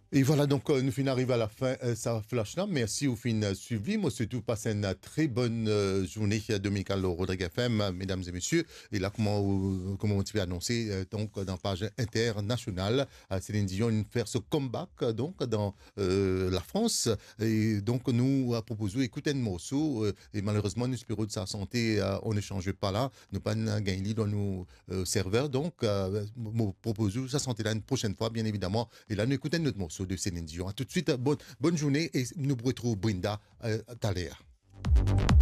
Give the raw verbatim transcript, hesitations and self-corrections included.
Et voilà, donc euh, nous finissons arriver à la fin de ça flash là. Merci au fin suivi. Moi, surtout, passez une très bonne euh, journée dominicale au Rodrigue F M, mesdames et messieurs. Et là, comment, euh, comment on t'y annoncé, euh, donc, dans la page internationale, euh, Céline Dion faire ce comeback, euh, donc, dans euh, la France. Et donc, nous a proposé écouter un morceau. Euh, et malheureusement, nous espérons de sa santé, euh, on ne change pas là. Nous pas gagné dans nos euh, serveurs. Donc, euh, nous proposons sa santé là une prochaine fois, bien évidemment. Et là, nous écoutons notre morceau de Céline Dion. À tout de suite, bonne, bonne journée et nous retrouvons Brinda euh, tout à l'heure.